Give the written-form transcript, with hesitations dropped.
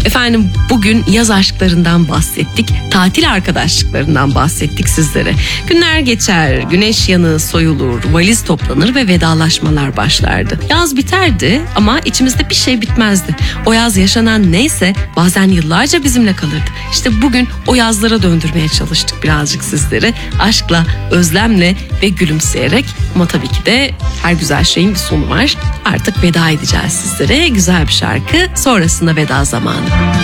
Efendim bugün yaz aşklarından bahsettik, tatil arkadaşlıklarından bahsettik sizlere. Günler geçer, güneş yanığı soyulur, valiz toplanır ve vedalaşmalar başlardı. Yaz biterdi ama içimizde bir şey bitmezdi. O yaz yaşanan neyse bazen yıllarca bizimle kalırdı. İşte bugün o yazlara döndürmeye çalıştık birazcık sizleri. Aşkla, özlemle ve gülümseyerek, ama tabii ki de her güzel şeyin bir sonu var. Artık veda edeceğiz sizlere. Güzel bir şarkı, sonrasında veda zamanı.